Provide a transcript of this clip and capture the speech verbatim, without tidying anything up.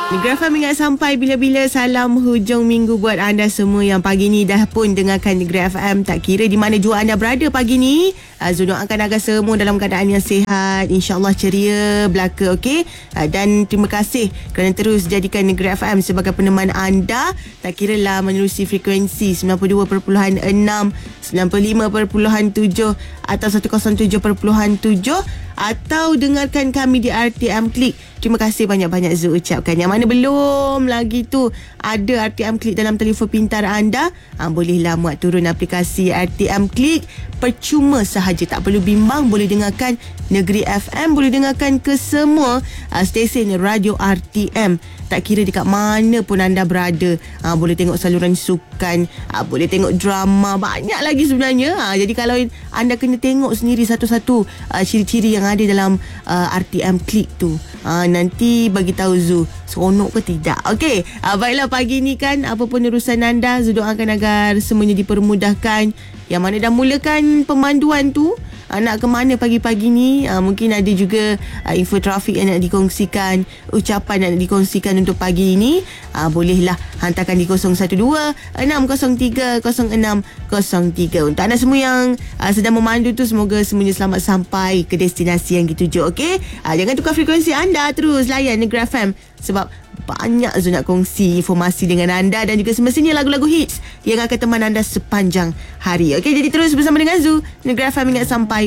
Negeri F M ingat sampai bila-bila. Salam hujung minggu buat anda semua yang pagi ni dah pun dengarkan Negeri F M. Tak kira di mana jua anda berada pagi ni. Zul doakan agar semua dalam keadaan yang sihat, InsyaAllah ceria belaka, okey. Dan terima kasih kerana terus jadikan Negeri F M sebagai peneman anda. Tak kira lah menerusi frekuensi sembilan puluh dua perpuluhan enam, sembilan puluh lima perpuluhan tujuh atau seratus tujuh perpuluhan tujuh, atau dengarkan kami di R T M Klik. Terima kasih banyak-banyak Zul ucapkan. Yang mana belum lagi tu ada R T M Klik dalam telefon pintar anda, ha, bolehlah muat turun aplikasi R T M Klik. Percuma sahaja, tak perlu bimbang. Boleh dengarkan Negeri F M, boleh dengarkan ke semua uh, stesen radio R T M. Tak kira dekat mana pun anda berada. Ha, boleh tengok saluran sukan, ha, boleh tengok drama, banyak lagi sebenarnya. Ha, jadi kalau anda kena tengok sendiri satu-satu uh, ciri-ciri yang ada dalam uh, R T M Klik tu, ha, nanti bagi tahu Zu seronok ke tidak. Okey, ha, baiklah pagi ni kan, apa pun urusan anda, Zu doakan agar semuanya dipermudahkan. Yang mana dah mulakan pemanduan tu, nak ke mana pagi-pagi ni, uh, mungkin ada juga uh, info trafik yang nak dikongsikan, ucapan yang nak dikongsikan untuk pagi ini, uh, bolehlah hantarkan di kosong satu dua enam kosong tiga kosong enam kosong tiga. Untuk anda semua yang uh, sedang memandu tu, semoga semuanya selamat sampai ke destinasi yang dituju, okey? Uh, jangan tukar frekuensi anda, terus layan Negeri F M sebab banyak Zul nak kongsi informasi dengan anda dan juga semestinya lagu-lagu hits yang akan teman anda sepanjang hari. Okey, jadi terus bersama dengan Zul, Negeri F M ingat sampai